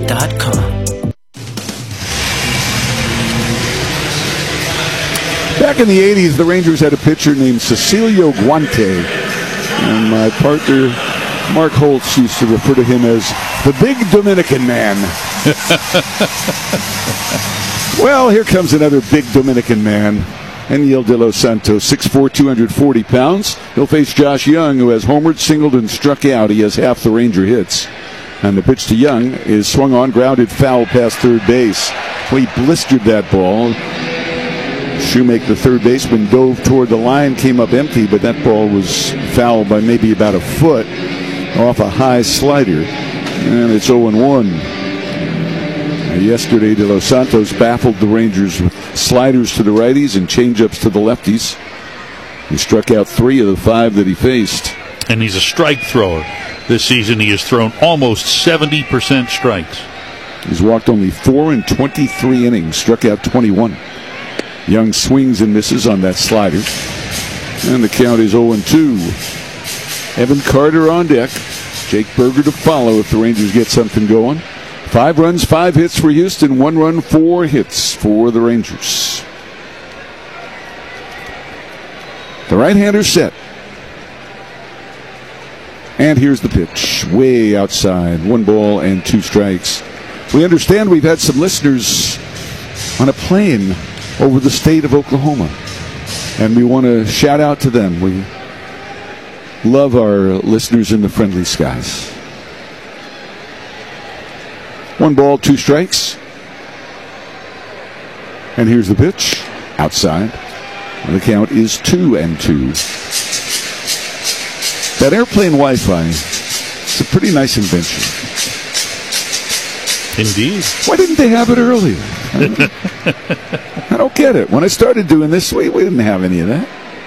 Radio.com. Back in the 80s, the Rangers had a pitcher named Cecilio Guante. And my partner, Mark Holtz, used to refer to him as the Big Dominican Man. Well, here comes another Big Dominican Man. Enyel De Los Santos, 6'4", 240 pounds. He'll face Josh Young, who has homered, singled, and struck out. He has half the Ranger hits. And the pitch to Young is swung on, grounded foul past third base. Well, he blistered that ball. Shoemake, the third baseman, dove toward the line, came up empty, but that ball was fouled by maybe about a foot off a high slider. And it's 0-1. Yesterday, De Los Santos baffled the Rangers with sliders to the righties and changeups to the lefties. He struck out 3 of the 5 that he faced. And he's a strike thrower. This season, he has thrown almost 70% strikes. He's walked only 4 in 23 innings, struck out 21. Young swings and misses on that slider. And the count is 0-2. Evan Carter on deck. Jake Burger to follow if the Rangers get something going. 5 runs, 5 hits for Houston. 1 run, 4 hits for the Rangers. The right-hander set. And here's the pitch. Way outside. 1 ball and 2 strikes. We understand we've had some listeners on a plane over the state of Oklahoma, and we want to shout out to them. We love our listeners in the friendly skies. 1 ball, 2 strikes. And here's the pitch. Outside. And the count is 2-2. That airplane Wi-Fi, it's a pretty nice invention. Indeed. Why didn't they have it earlier? I don't get it. When I started doing this, we didn't have any of that.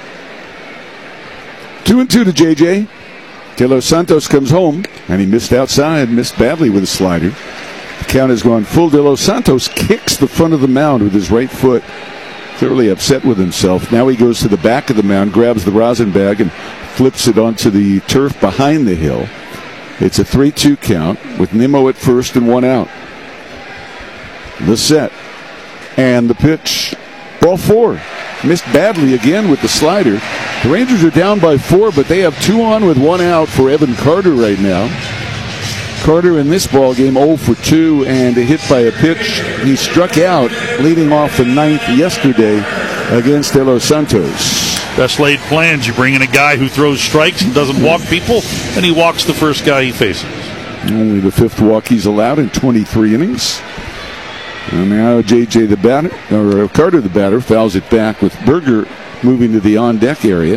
2-2 to JJ. De Los Santos comes home, and he missed outside, missed badly with a slider. The count has gone full. De Los Santos kicks the front of the mound with his right foot, clearly upset with himself. Now he goes to the back of the mound, grabs the rosin bag, and flips it onto the turf behind the hill. It's a 3-2 count with Nimmo at first and 1 out. The set. And the pitch. Ball 4. Missed badly again with the slider. The Rangers are down by 4, but they have 2 on with 1 out for Evan Carter right now. Carter in this ball game 0 for 2 and hit by a pitch. He struck out leading off the 9th yesterday against De Los Santos. Best laid plans. You bring in a guy who throws strikes and doesn't walk people, and he walks the first guy he faces. Only the 5th walk he's allowed in 23 innings. And now JJ the batter, or Carter the batter, fouls it back with Burger moving to the on-deck area.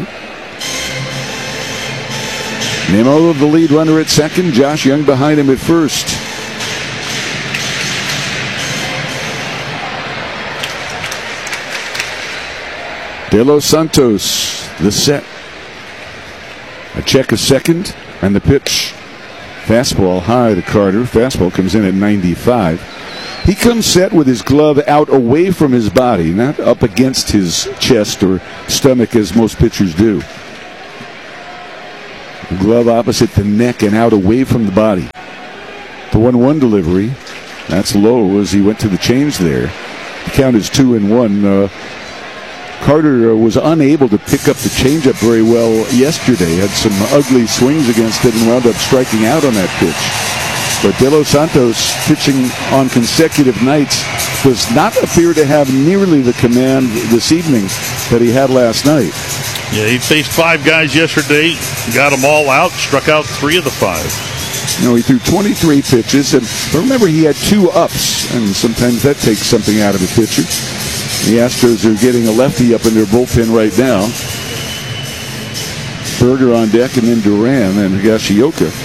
Nimmo, the lead runner at second. Josh Young behind him at first. De Los Santos, the set. A check of second, and the pitch. Fastball high to Carter. Fastball comes in at 95. He comes set with his glove out away from his body, not up against his chest or stomach as most pitchers do. The glove opposite the neck and out away from the body. The 1-1 delivery, that's low as he went to the change there. The count is 2-1. Carter was unable to pick up the changeup very well yesterday. Had some ugly swings against it and wound up striking out on that pitch. But De Los Santos, pitching on consecutive nights, does not appear to have nearly the command this evening that he had last night. Yeah, he faced 5 guys yesterday, got them all out, struck out 3 of the 5. You know, he threw 23 pitches, and remember he had 2 ups, and sometimes that takes something out of a pitcher. The Astros are getting a lefty up in their bullpen right now. Burger on deck, and then Duran and Higashioka.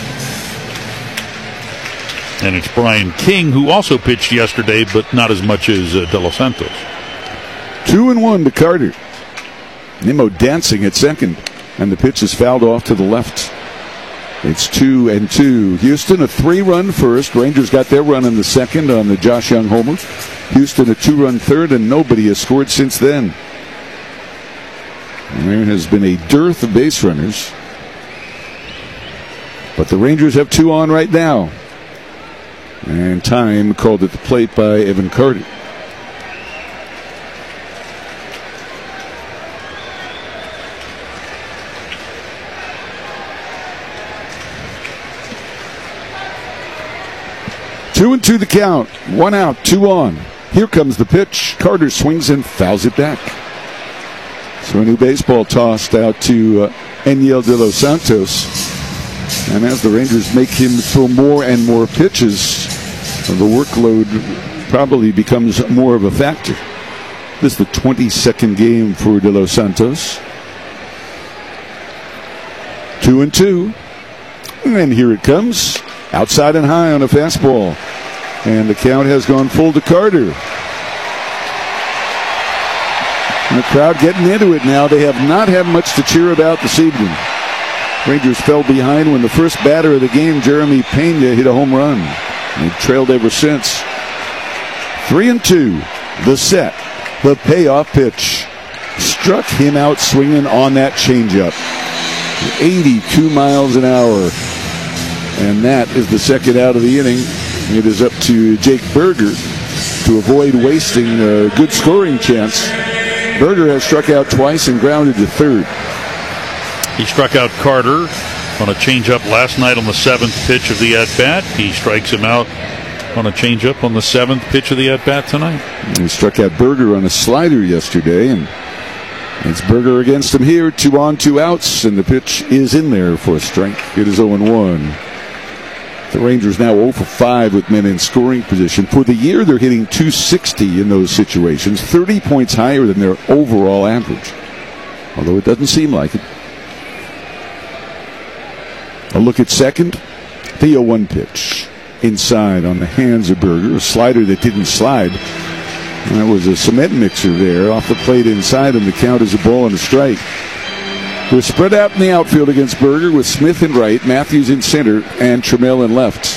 And it's Brian King, who also pitched yesterday, but not as much as De Los Santos. 2-1 to Carter. Nimmo dancing at second, and the pitch is fouled off to the left. It's 2-2. Houston, a 3-run first. Rangers got their run in the second on the Josh Young homer. Houston, a 2-run third, and nobody has scored since then. And there has been a dearth of base runners. But the Rangers have 2 on right now. And time called at the plate by Evan Carter. Two and two the count. 1 out, 2 on. Here comes the pitch. Carter swings and fouls it back. So a new baseball tossed out to Enyel De Los Santos. And as the Rangers make him throw more and more pitches, the workload probably becomes more of a factor. This is the 22nd game for De Los Santos. 2 and 2. And here it comes. Outside and high on a fastball. And the count has gone full to Carter. And the crowd getting into it now. They have not had much to cheer about this evening. Rangers fell behind when the first batter of the game, Jeremy Pena, hit a home run. They've trailed ever since. 3 and 2. The set. The payoff pitch. Struck him out swinging on that changeup. 82 miles an hour. And that is the second out of the inning. It is up to Jake Burger to avoid wasting a good scoring chance. Burger has struck out twice and grounded to third. He struck out Carter on a changeup last night on the 7th pitch of the at-bat. He strikes him out on a changeup on the 7th pitch of the at-bat tonight. He struck out Burger on a slider yesterday, and it's Burger against him here. 2 on, 2 outs, and the pitch is in there for a strike. It is 0-1. The Rangers now 0 for 5 with men in scoring position. For the year, they're hitting .260 in those situations, 30 points higher than their overall average, although it doesn't seem like it. A look at second. The 0-1 pitch. Inside on the hands of Burger. A slider that didn't slide. And that was a cement mixer there. Off the plate inside, and the count is a ball and a strike. We're spread out in the outfield against Burger with Smith in right, Matthews in center, and Trammell in left.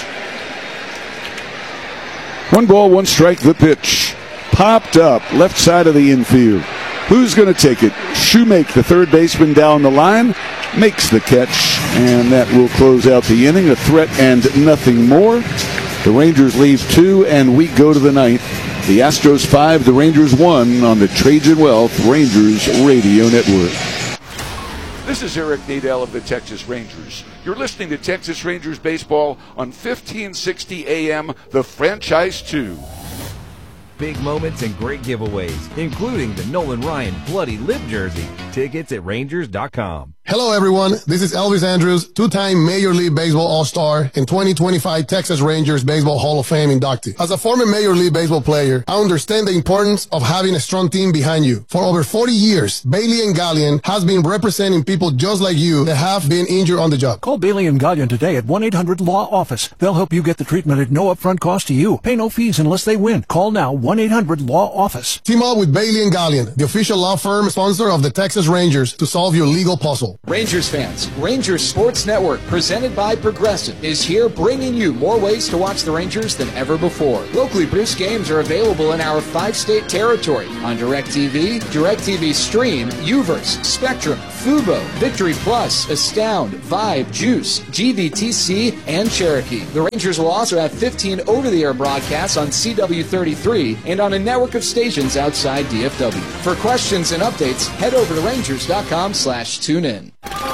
1 ball, 1 strike, the pitch. Popped up, left side of the infield. Who's going to take it? Shoemake, the third baseman down the line, makes the catch, and that will close out the inning. A threat and nothing more. The Rangers leave 2, and we go to the 9th. The Astros 5, the Rangers 1 on the Trajan Wealth Rangers Radio Network. This is Eric Nadel of the Texas Rangers. You're listening to Texas Rangers baseball on 1560 AM, the Franchise 2. Big moments and great giveaways, including the Nolan Ryan Bloody Lip jersey. Tickets at Rangers.com. Hello, everyone. This is Elvis Andrews, 2-time Major League Baseball All-Star and 2025 Texas Rangers Baseball Hall of Fame inductee. As a former Major League Baseball player, I understand the importance of having a strong team behind you. For over 40 years, Bailey & Gallion has been representing people just like you that have been injured on the job. Call Bailey & Gallion today at 1-800-LAW-OFFICE. They'll help you get the treatment at no upfront cost to you. Pay no fees unless they win. Call now, 1-800-LAW-OFFICE. Team up with Bailey & Gallion, the official law firm sponsor of the Texas Rangers, to solve your legal puzzle. Rangers fans, Rangers Sports Network, presented by Progressive, is here bringing you more ways to watch the Rangers than ever before. Locally produced games are available in our 5-state territory on DirecTV, DirecTV Stream, Uverse, Spectrum, Fubo, Victory Plus, Astound, Vibe, Juice, GVTC, and Cherokee. The Rangers will also have 15 over-the-air broadcasts on CW33 and on a network of stations outside DFW. For questions and updates, head over to Rangers.com/tune-in.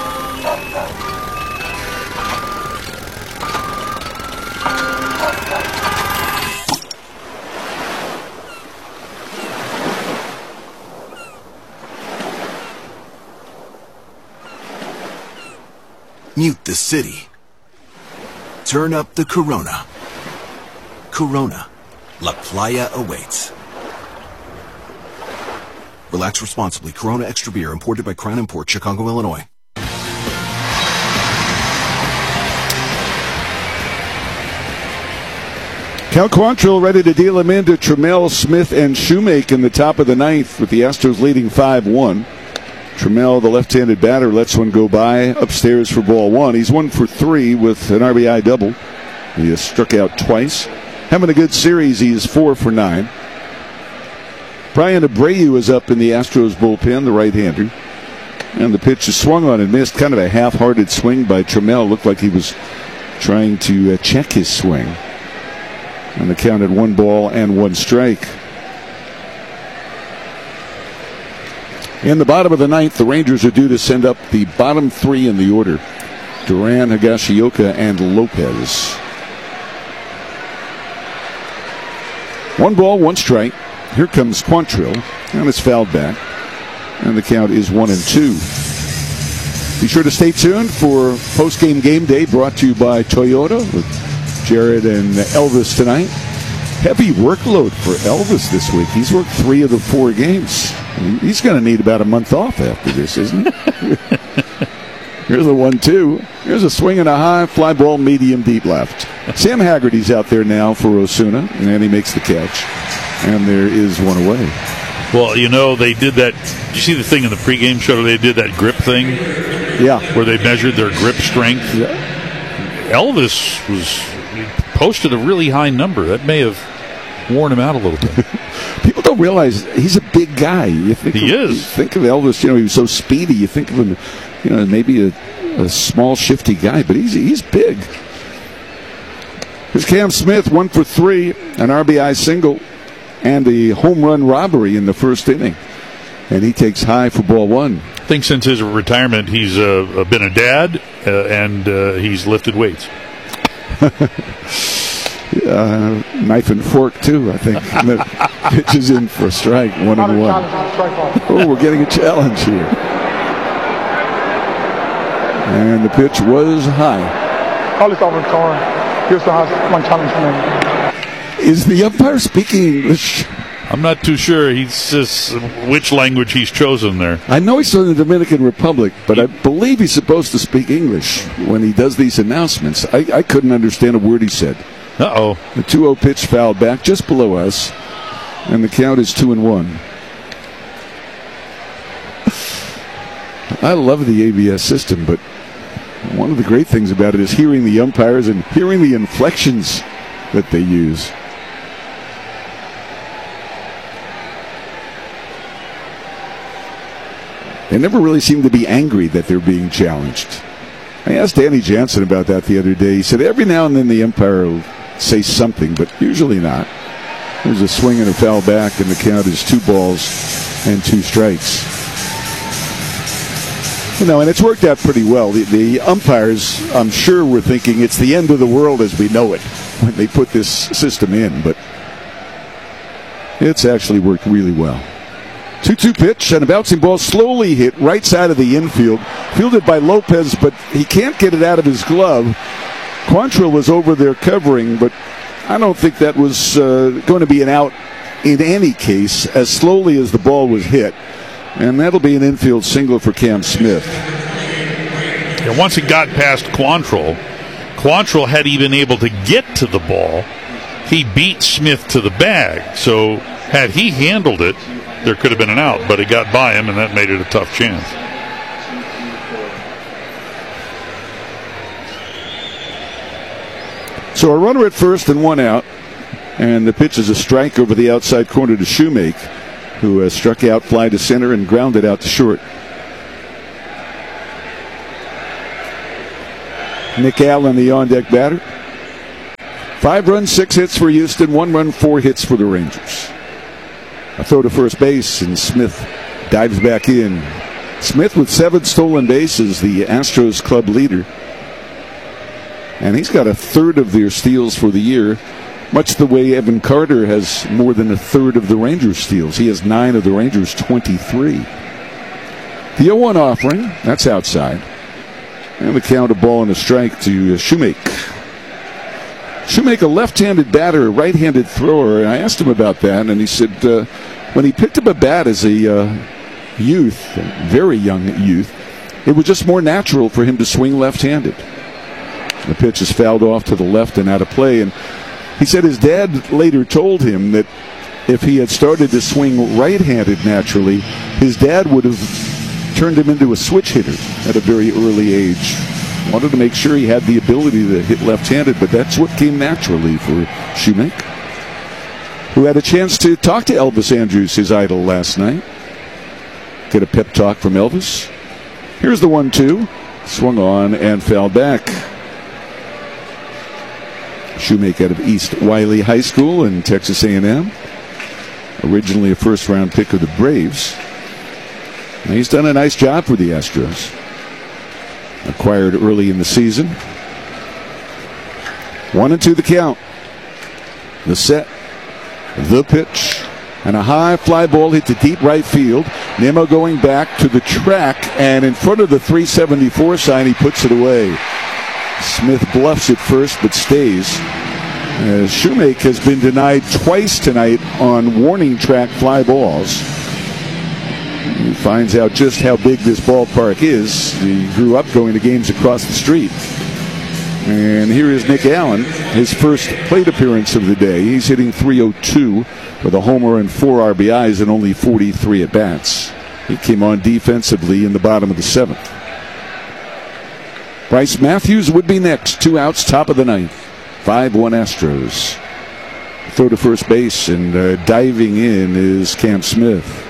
Mute the city. Turn up the Corona. Corona. La Playa awaits. Relax responsibly. Corona Extra Beer, imported by Crown Import, Chicago, Illinois. Cal Quantrill ready to deal him into Trammell, Smith, and Shoemake in the top of the 9th, with the Astros leading 5-1. Trammell, the left-handed batter, lets one go by upstairs for ball 1. He's 1 for 3 with an RBI double. He has struck out twice. Having a good series, he is 4 for 9. Brian Abreu is up in the Astros bullpen, the right-hander. And the pitch is swung on and missed. Kind of a half-hearted swing by Trammell. Looked like he was trying to check his swing. And the count at 1 ball and 1 strike. In the bottom of the 9th, the Rangers are due to send up the bottom 3 in the order: Duran, Higashioka, and Lopez. 1 ball, 1 strike. Here comes Quantrill, and it's fouled back. And the count is 1-2. Be sure to stay tuned for post-game game day, brought to you by Toyota with Jared and Elvis tonight. Heavy workload for Elvis this week. He's worked 3 of the 4 games. He's going to need about a month off after this, isn't he? Here's the 1-2. Here's a swing and a high, fly ball, medium, deep left. Sam Haggerty's out there now for Osuna, and he makes the catch. And there is 1 away. Well, they did that. Did you see the thing in the pregame show? They did that grip thing? Yeah. Where they measured their grip strength? Yeah. Elvis posted a really high number. That may have worn him out a little bit. People don't realize he's a big guy. He is. You think of Elvis, he was so speedy. You think of him, maybe a small, shifty guy, but he's big. Here's Cam Smith, 1 for 3, an RBI single, and a home run robbery in the first inning. And he takes high for ball 1. I think since his retirement, he's been a dad, and he's lifted weights. Knife and fork, too, I think. The pitch is in for a strike, 1-1. Oh, we're getting a challenge here. And the pitch was high. Call it over corner. Houston has 1 challenge for me. Is the umpire speaking English? I'm not too sure. He says which language he's chosen there. I know he's from the Dominican Republic, but I believe he's supposed to speak English when he does these announcements. I couldn't understand a word he said. Uh-oh. The 2-0 pitch fouled back just below us, and the count is 2-1. I love the ABS system, but one of the great things about it is hearing the umpires and hearing the inflections that they use. They never really seem to be angry that they're being challenged. I asked Danny Jansen about that the other day. He said every now and then the umpire will say something, but usually not. There's a swing and a foul back, and the count is 2 balls and 2 strikes. And it's worked out pretty well. The umpires, I'm sure, were thinking it's the end of the world as we know it when they put this system in, but it's actually worked really well. 2-2 pitch, and a bouncing ball slowly hit right side of the infield. Fielded by Lopez, but he can't get it out of his glove. Quantrill was over there covering, but I don't think that was going to be an out in any case, as slowly as the ball was hit. And that'll be an infield single for Cam Smith. And once it got past Quantrill had he been able to get to the ball, he beat Smith to the bag. So had he handled it, there could have been an out, but it got by him, and that made it a tough chance. So a runner at first and 1 out, and the pitch is a strike over the outside corner to Shoemake, who struck out, fly to center, and grounded out to short. Nick Allen, the on-deck batter. 5 runs, 6 hits for Houston, 1 run, 4 hits for the Rangers. A throw to first base, and Smith dives back in. Smith with 7 stolen bases, the Astros club leader. And he's got 1/3 of their steals for the year, much the way Evan Carter has more than 1/3 of the Rangers' steals. He has 9 of the Rangers' 23. The 0-1 offering, that's outside. And the count, a ball and a strike to Shoemake. Shoemake, a left-handed batter, a right-handed thrower. I asked him about that, and he said when he picked up a bat as a youth, a very young youth, it was just more natural for him to swing left-handed. The pitch is fouled off to the left and out of play, and he said his dad later told him that if he had started to swing right-handed naturally, his dad would have turned him into a switch hitter at a very early age. Wanted to make sure he had the ability to hit left-handed, but that's what came naturally for Shoemake, who had a chance to talk to Elvis Andrus, his idol, last night. Get a pep talk from Elvis. Here's the 1-2. Swung on and fouled back. Shoemake out of East Wiley High School in Texas A&M. Originally a first-round pick of the Braves. And he's done a nice job for the Astros. Acquired early in the season. 1-2 the count. The set. The pitch. And a high fly ball hit to deep right field. Nimmo going back to the track, and in front of the 374 sign, he puts it away. Smith bluffs it first, but stays. Shoemake has been denied twice tonight on warning track fly balls. He finds out just how big this ballpark is. He grew up going to games across the street. And here is Nick Allen, his first plate appearance of the day. He's hitting .302 with a homer and 4 RBIs and only 43 at-bats. He came on defensively in the bottom of the 7th. Bryce Matthews would be next. 2 outs, top of the 9th. 5-1 Astros. Throw to first base, and diving in is Cam Smith.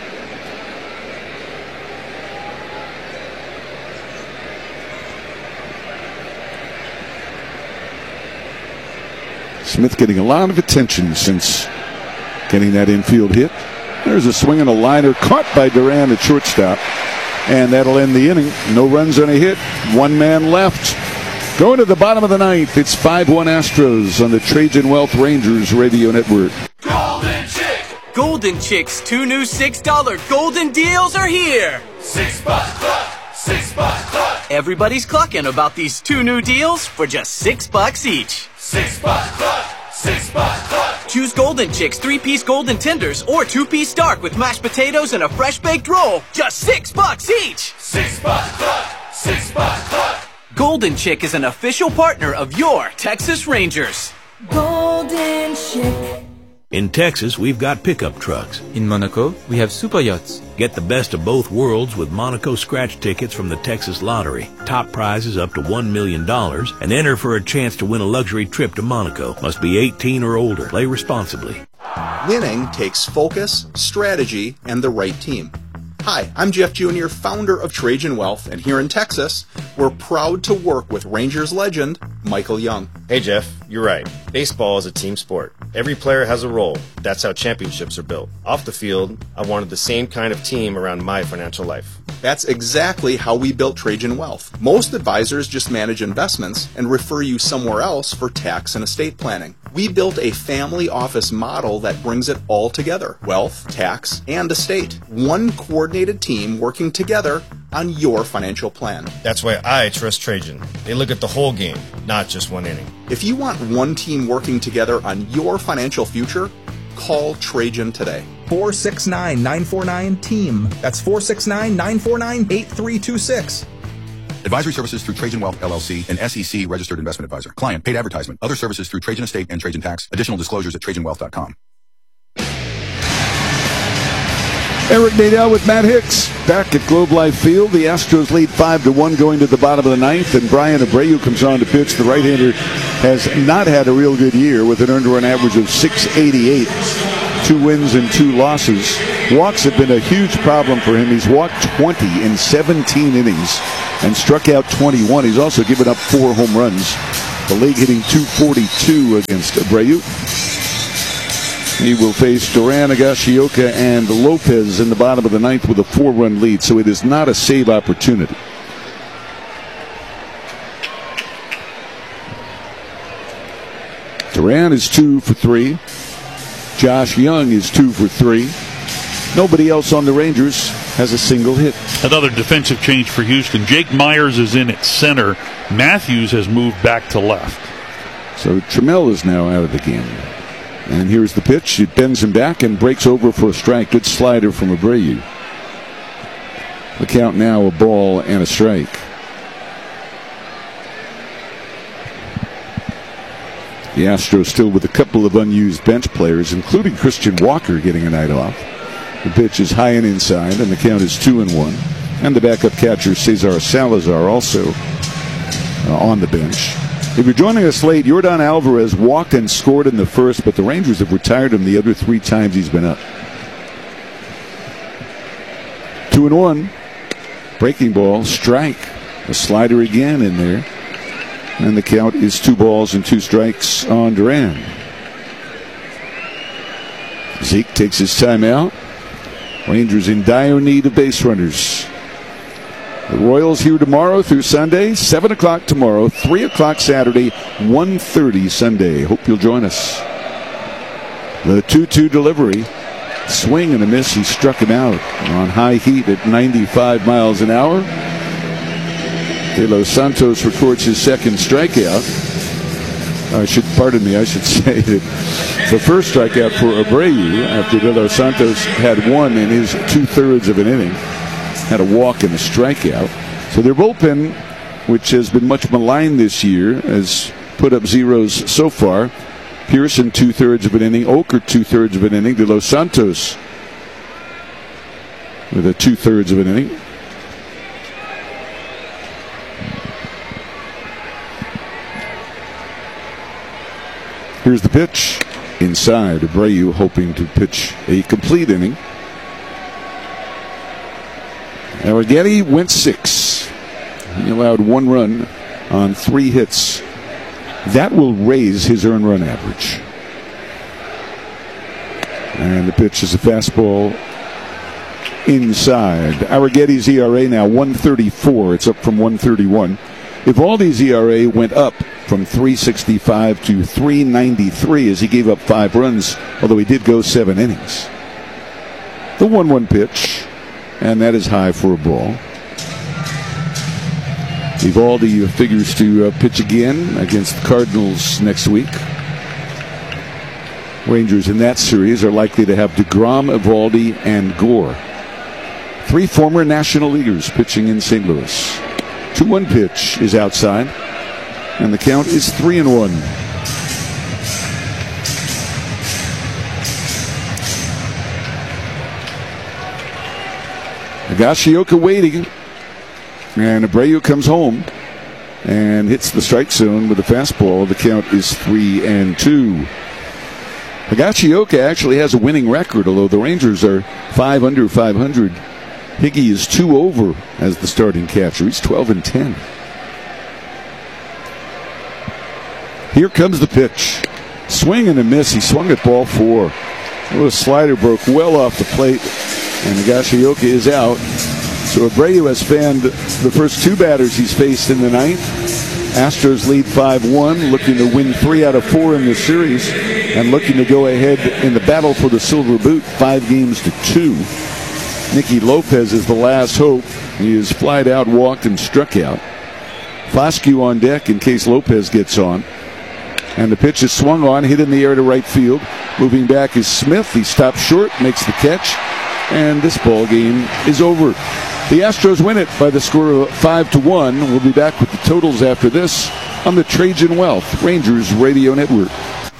Smith getting a lot of attention since getting that infield hit. There's a swing and a liner caught by Duran at shortstop. And that'll end the inning. No runs on a hit. 1 man left. Going to the bottom of the 9th. It's 5-1 Astros on the Trajan Wealth Rangers Radio Network. Golden Chick! Golden Chick's 2 new $6 golden deals are here. $6 club. $6 club. Everybody's clucking about these 2 new deals for just $6 each. $6 club. $6 club. Choose Golden Chick's 3-piece golden tenders or 2-piece dark with mashed potatoes and a fresh baked roll. Just $6 each. $6 club. $6 club. Golden Chick is an official partner of your Texas Rangers. Golden Chick. In Texas, we've got pickup trucks. In Monaco, we have super yachts. Get the best of both worlds with Monaco scratch tickets from the Texas Lottery. Top prizes up to $1 million, and enter for a chance to win a luxury trip to Monaco. Must be 18 or older. Play responsibly. Winning takes focus, strategy, and the right team. Hi, I'm Jeff Jr., founder of Trajan Wealth, and here in Texas, we're proud to work with Rangers legend Michael Young. Hey Jeff, you're right. Baseball is a team sport. Every player has a role. That's how championships are built. Off the field, I wanted the same kind of team around my financial life. That's exactly how we built Trajan Wealth. Most advisors just manage investments and refer you somewhere else for tax and estate planning. We built a family office model that brings it all together: wealth, tax, and estate. One coordinated team working together on your financial plan. That's why I trust Trajan. They look at the whole game, not just one inning. If you want one team working together on your financial future, call Trajan today. 469-949-TEAM. That's 469-949-8326. Advisory services through Trajan Wealth, LLC, an SEC registered investment advisor. Client paid advertisement. Other services through Trajan Estate and Trajan Tax. Additional disclosures at TrajanWealth.com. Eric Nadel with Matt Hicks back at Globe Life Field. The Astros lead 5-1 going to the bottom of the 9th, and Brian Abreu comes on to pitch. The right-hander has not had a real good year with an earned run average of .688. 2 wins and 2 losses. Walks have been a huge problem for him. He's walked 20 in 17 innings and struck out 21. He's also given up 4 home runs. The league hitting .242 against Abreu. He will face Duran, Higashioka, and Lopez in the bottom of the 9th with a 4-run lead, so it is not a save opportunity. Duran is 2 for 3. Josh Young is 2 for 3. Nobody else on the Rangers has a single hit. Another defensive change for Houston. Jake Myers is in at center. Matthews has moved back to left. So Trammell is now out of the game. And here's the pitch. It bends him back and breaks over for a strike. Good slider from Abreu. The count now a ball and a strike. The Astros still with a couple of unused bench players, including Christian Walker getting a night off. The pitch is high and inside, and the count is 2-1. And the backup catcher, Cesar Salazar, also on the bench. If you're joining us late, Yordan Alvarez walked and scored in the first, but the Rangers have retired him the other 3 times he's been up. 2-1. Breaking ball, strike. A slider again in there. And the count is 2 balls and 2 strikes on Duran. Zeke takes his timeout. Rangers in dire need of base runners. The Royals here tomorrow through Sunday, 7 o'clock tomorrow, 3 o'clock Saturday, 1:30 Sunday. Hope you'll join us. The 2-2 delivery. Swing and a miss. He struck him out on high heat at 95 miles an hour. De Los Santos records his second strikeout. I should say that the first strikeout for Abreu after De Los Santos had one in his 2/3 of an inning. Had a walk and a strikeout. So their bullpen, which has been much maligned this year, has put up zeros so far. Pearson 2/3 of an inning, Oker 2/3 of an inning, De Los Santos with a 2/3 of an inning. Here's the pitch. Inside, Abreu hoping to pitch a complete inning. Arrighetti went 6. He allowed 1 run on 3 hits. That will raise his earned run average. And the pitch is a fastball inside. Arrighetti's ERA now 1.34. It's up from 1.31. Evaldi's ERA went up from 3.65 to 3.93 as he gave up 5 runs, although he did go 7 innings. The 1-1 pitch, and that is high for a ball. Evaldi figures to pitch again against the Cardinals next week. Rangers in that series are likely to have DeGrom, Evaldi, and Gore. 3 former National Leaguers pitching in St. Louis. 2-1 pitch is outside, and the count is 3-1. Higashioka waiting, and Abreu comes home and hits the strike zone with a fastball. The count is 3-2. Higashioka actually has a winning record, although the Rangers are 5 under 500. Higgy is 2 over as the starting catcher. He's 12-10. Here comes the pitch. Swing and a miss. He swung at ball 4. The slider broke well off the plate, and Higashioka is out. So Abreu has fanned the first 2 batters he's faced in the ninth. Astros lead 5-1, looking to win 3 out of 4 in this series, and looking to go ahead in the battle for the Silver Boot 5-2. Nicky Lopez is the last hope. He is flied out, walked, and struck out. Foscue on deck in case Lopez gets on. And the pitch is swung on, hit in the air to right field. Moving back is Smith. He stops short, makes the catch, and this ball game is over. The Astros win it by the score of 5-1. We'll be back with the totals after this on the Trajan Wealth Rangers Radio Network.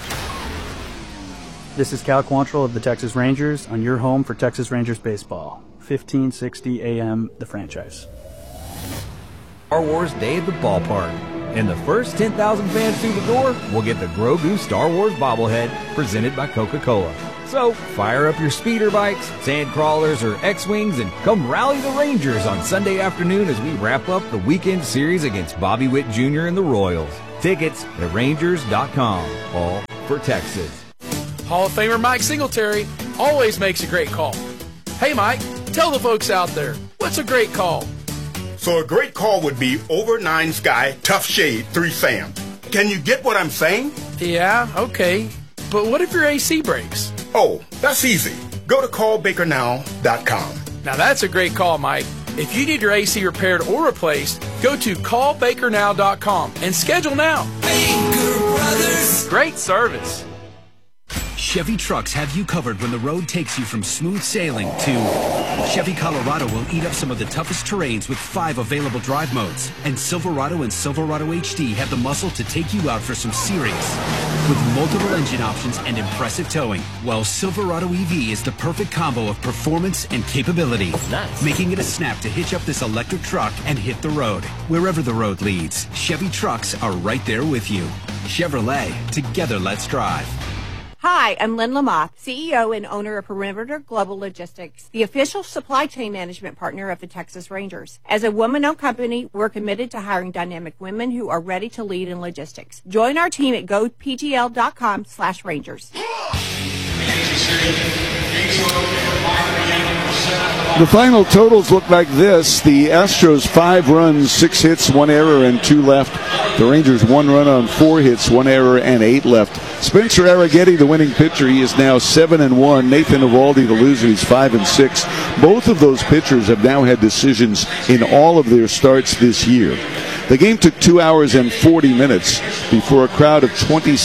This is Cal Quantrill of the Texas Rangers on your home for Texas Rangers baseball. 1560 AM, The Franchise. Star Wars Day at the ballpark. And the first 10,000 fans through the door will get the Grogu Star Wars bobblehead presented by Coca-Cola. So fire up your speeder bikes, sand crawlers, or X-Wings and come rally the Rangers on Sunday afternoon as we wrap up the weekend series against Bobby Witt Jr. and the Royals. Tickets at Rangers.com. All for Texas. Hall of Famer Mike Singletary always makes a great call. Hey Mike, tell the folks out there, what's a great call? So a great call would be over 9 Sky, Tough Shade, 3 Sam. Can you get what I'm saying? Yeah, okay. But what if your AC breaks? Oh, that's easy. Go to callbakernow.com. Now that's a great call, Mike. If you need your AC repaired or replaced, go to callbakernow.com and schedule now. Baker Brothers. Great service. Chevy trucks have you covered when the road takes you from smooth sailing to Chevy Colorado will eat up some of the toughest terrains with 5 available drive modes. And Silverado and Silverado HD have the muscle to take you out for some serious. With multiple engine options and impressive towing, while Silverado EV is the perfect combo of performance and capability. Nice. Making it a snap to hitch up this electric truck and hit the road. Wherever the road leads, Chevy trucks are right there with you. Chevrolet, together let's drive. Hi, I'm Lynn Lamoth, CEO and owner of Perimeter Global Logistics, the official supply chain management partner of the Texas Rangers. As a woman-owned company, we're committed to hiring dynamic women who are ready to lead in logistics. Join our team at gopgl.com/Rangers. The final totals look like this. The Astros 5 runs, 6 hits, 1 error, and 2 left. The Rangers 1 run on 4 hits, 1 error, and 8 left. Spencer Arrighetti, the winning pitcher, he is now 7-1. Nathan Eovaldi, the loser, he's 5-6. Both of those pitchers have now had decisions in all of their starts this year. The game took 2 hours and 40 minutes before a crowd of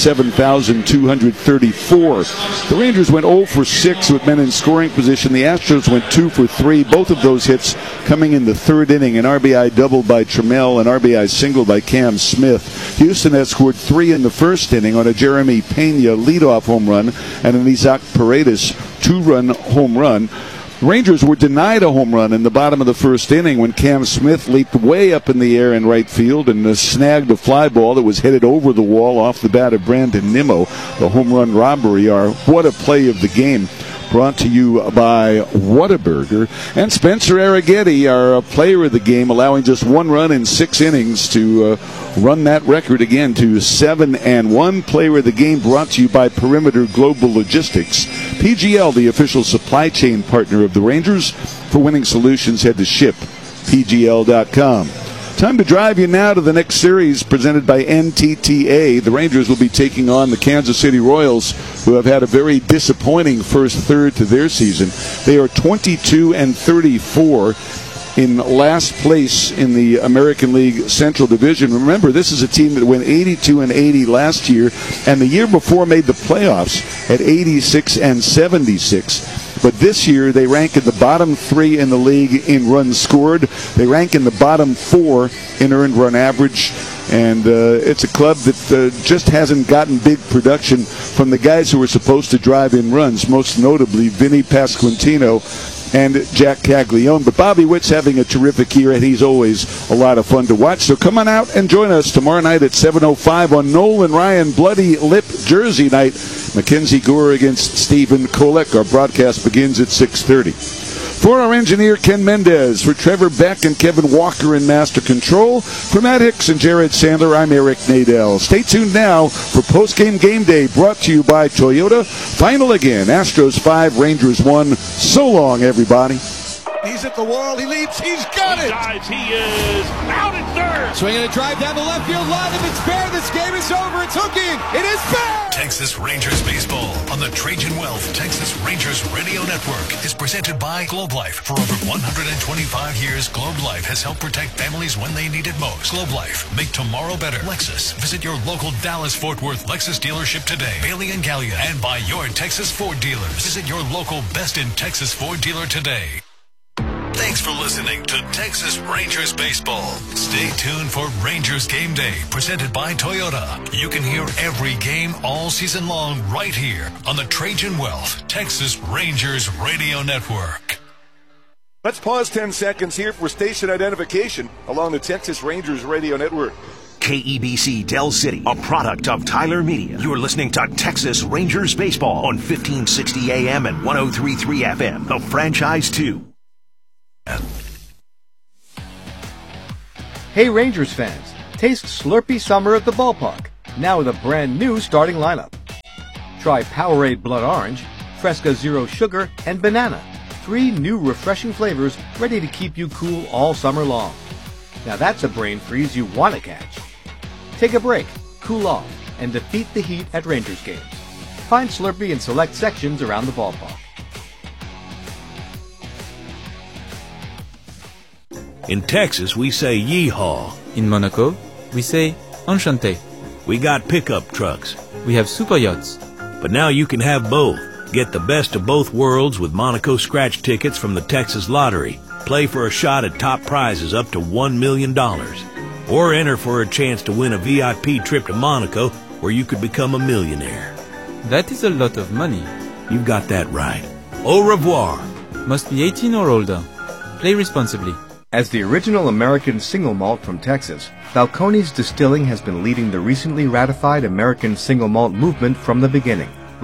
27,234. The Rangers went 0 for 6 with men in scoring position. The Astros went 2 for 3. Both of those hits coming in the third inning. An RBI double by Trammell, an RBI single by Cam Smith. Houston had scored 3 in the first inning on a Jeremy Pena leadoff home run and an Isaac Paredes 2-run home run. Rangers were denied a home run in the bottom of the first inning when Cam Smith leaped way up in the air in right field and snagged a fly ball that was headed over the wall off the bat of Brandon Nimmo. The home run robbery, our what a play of the game, brought to you by Whataburger. And Spencer Arrighetti, our player of the game, allowing just 1 run in 6 innings to run that record again to 7-1. Player of the game brought to you by Perimeter Global Logistics. PGL, the official supply chain partner of the Rangers. For winning solutions, head to shippgl.com. Time to drive you now to the next series presented by NTTA. The Rangers will be taking on the Kansas City Royals, who have had a very disappointing first third to their season. They are 22-34 in last place in the American League Central Division. Remember, this is a team that went 82-80 last year, and the year before made the playoffs at 86-76. But this year, they rank in the bottom 3 in the league in runs scored. They rank in the bottom 4 in earned run average. And it's a club that just hasn't gotten big production from the guys who were supposed to drive in runs, most notably Vinny Pasquantino and Jack Caglione. But Bobby Witt's having a terrific year, and he's always a lot of fun to watch. So come on out and join us tomorrow night at 7:05 on Nolan Ryan Bloody Lip Jersey Night. Mackenzie Gore against Stephen Kolek. Our broadcast begins at 6:30. For our engineer, Ken Mendez, for Trevor Beck and Kevin Walker in Master Control, for Matt Hicks and Jared Sandler, I'm Eric Nadel. Stay tuned now for Postgame Game Day, brought to you by Toyota. Final again, Astros 5, Rangers 1. So long, everybody. He's at the wall. He leaps. He's got it. Dives. He is out at third. Swinging a drive down the left field line. If it's fair, this game is over. It's hooking. It is fair. Texas Rangers baseball on the Trajan Wealth Texas Rangers Radio Network is presented by Globe Life. For over 125 years, Globe Life has helped protect families when they need it most. Globe Life, make tomorrow better. Lexus, visit your local Dallas-Fort Worth Lexus dealership today. Bailey and Gallia, and by your Texas Ford dealers. Visit your local Best in Texas Ford dealer today. Thanks for listening to Texas Rangers Baseball. Stay tuned for Rangers Game Day, presented by Toyota. You can hear every game all season long right here on the Trajan Wealth Texas Rangers Radio Network. Let's pause 10 seconds here for station identification along the Texas Rangers Radio Network. KEBC Del City, a product of Tyler Media. You're listening to Texas Rangers Baseball on 1560 AM and 103.3 FM, the franchise 2. Hey Rangers fans, taste Slurpee Summer at the ballpark, now with a brand new starting lineup. Try Powerade Blood Orange, Fresca Zero Sugar, and Banana. 3 new refreshing flavors ready to keep you cool all summer long. Now that's a brain freeze you want to catch. Take a break, cool off, and defeat the heat at Rangers games. Find Slurpee in select sections around the ballpark. In Texas, we say yeehaw. In Monaco, we say enchanté. We got pickup trucks. We have super yachts. But now you can have both. Get the best of both worlds with Monaco scratch tickets from the Texas Lottery. Play for a shot at top prizes up to $1 million. Or enter for a chance to win a VIP trip to Monaco where you could become a millionaire. That is a lot of money. You've got that right. Au revoir. Must be 18 or older. Play responsibly. As the original American single malt from Texas, Balcones Distilling has been leading the recently ratified American single malt movement from the beginning.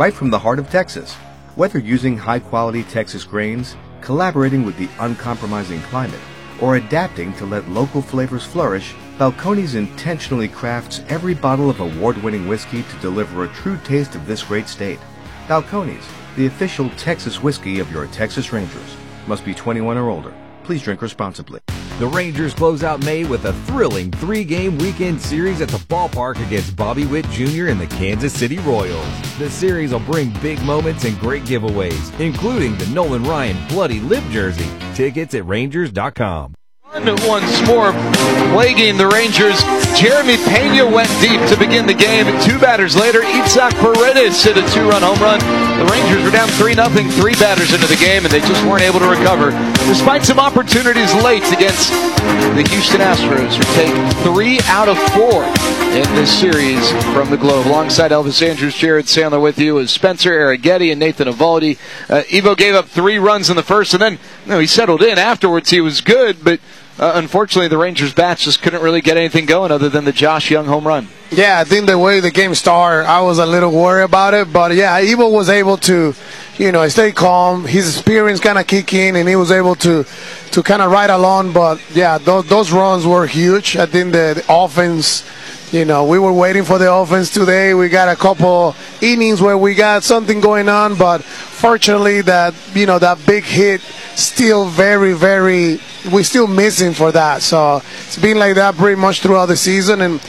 right from the heart of Texas. Whether using high-quality Texas grains, collaborating with the uncompromising climate, or adapting to let local flavors flourish, Balcones intentionally crafts every bottle of award-winning whiskey to deliver a true taste of this great state. Balcones, the official Texas whiskey of your Texas Rangers. Must be 21 or older. Please drink responsibly. The Rangers close out May with a thrilling 3-game weekend series at the ballpark against Bobby Witt Jr. and the Kansas City Royals. The series will bring big moments and great giveaways, including the Nolan Ryan Bloody Lip jersey. Tickets at Rangers.com. Once more plaguing the Rangers. Jeremy Pena went deep to begin the game. 2 batters later, Itzhak Paredes hit a 2-run home run. The Rangers were down 3-0, 3 batters into the game, and they just weren't able to recover. Despite some opportunities late against the Houston Astros, who take 3 out of 4 in this series from the Globe. Alongside Elvis Andrews, Jared Sandler with you is Spencer Arrighetti and Nathan Eovaldi. Evo gave up 3 runs in the first, and then he settled in afterwards. He was good, but unfortunately, the Rangers' bats just couldn't really get anything going other than the Josh Young home run. Yeah, I think the way the game started, I was a little worried about it. But, yeah, Evo was able to, stay calm. His experience kind of kicked in, and he was able to kind of ride along. But, yeah, those runs were huge. I think the offense, we were waiting for the offense today. We got a couple innings where we got something going on. But, fortunately, that big hit still very, very – we're still missing for that. So it's been like that pretty much throughout the season, and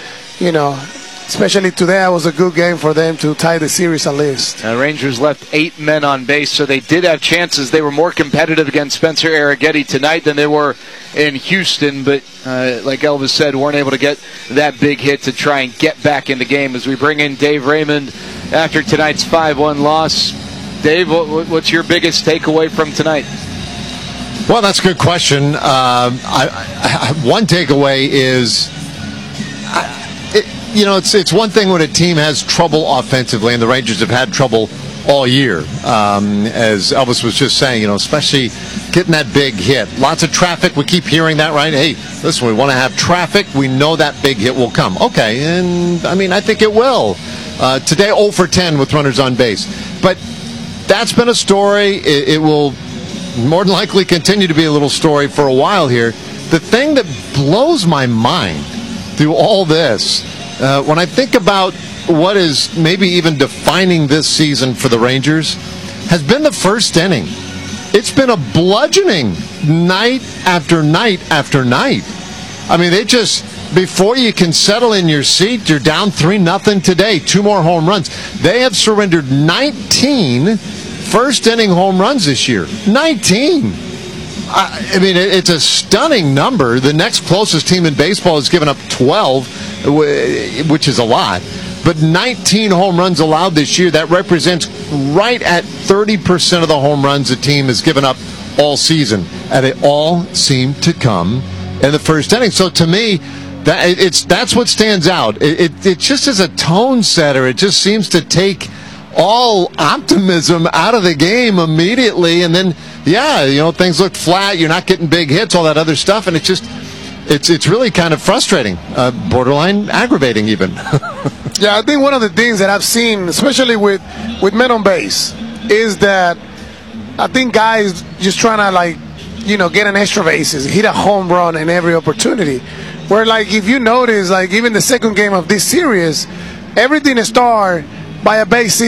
especially today, it was a good game for them to tie the series at least. Rangers left 8 men on base, so they did have chances. They were more competitive against Spencer Arrighetti tonight than they were in Houston, but like Elvis said, weren't able to get that big hit to try and get back in the game. As we bring in Dave Raymond after tonight's 5-1 loss. Dave, what's your biggest takeaway from tonight? Well, that's a good question. One takeaway is, it's one thing when a team has trouble offensively, and the Rangers have had trouble all year. As Elvis was just saying, especially getting that big hit. Lots of traffic. We keep hearing that, right? Hey, listen, we want to have traffic. We know that big hit will come. Okay, and I think it will. Today, 0 for 10 with runners on base. But that's been a story. It will more than likely continue to be a little story for a while here. The thing that blows my mind through all this, when I think about what is maybe even defining this season for the Rangers, has been the first inning. It's been a bludgeoning night after night after night. They just, before you can settle in your seat, you're down 3-0 today. 2 more home runs. They have surrendered 19 first-inning home runs this year. 19. It's a stunning number. The next closest team in baseball has given up 12, which is a lot. But 19 home runs allowed this year. That represents right at 30% of the home runs a team has given up all season. And they all seem to come in the first inning. So to me, that's what stands out. It just is a tone setter. It just seems to take all optimism out of the game immediately, and then things look flat. You're not getting big hits, all that other stuff, and it's really kind of frustrating, borderline aggravating even. Yeah, I think one of the things that I've seen, especially with men on base, is that I think guys just trying to get an extra bases, hit a home run in every opportunity. Where if you notice, even the second game of this series, everything started by a base